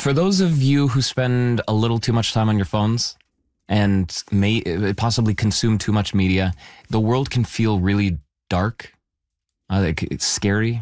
For those of you who spend a little too much time on your phones and may possibly consume too much media, the world can feel really dark. It's scary.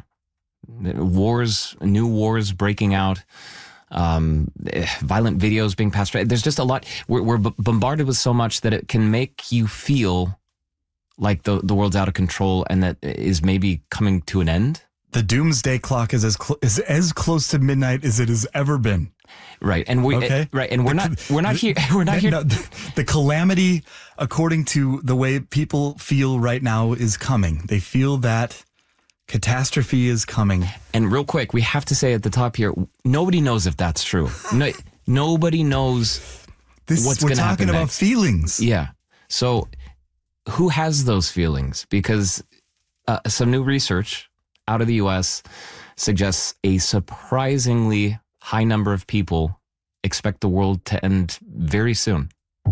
New wars breaking out. Violent videos being passed. There's just a lot. We're bombarded with so much that it can make you feel like the world's out of control and that is maybe coming to an end. The doomsday clock is as close to midnight as it has ever been. Right, and we're not here. No, the calamity, according to the way people feel right now, is coming. They feel that catastrophe is coming. And real quick, we have to say at the top here, nobody knows if that's true. Nobody knows what's going to happen. We're talking about feelings. Yeah. So who has those feelings? Because some new research out of the U.S. suggests a surprisingly high number of people expect the world to end very soon.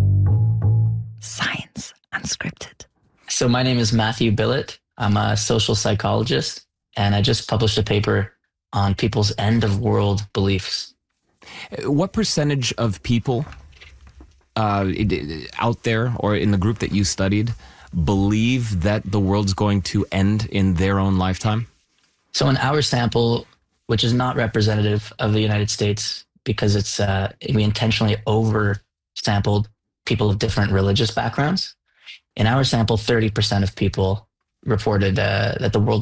Science Unscripted. So my name is Matthew Billett. I'm a social psychologist, and I just published a paper on people's end-of-world beliefs. What percentage of people out there or in the group that you studied believe that the world's going to end in their own lifetime? So in our sample, which is not representative of the United States because we intentionally over-sampled people of different religious backgrounds. In our sample, 30% of people reported that the world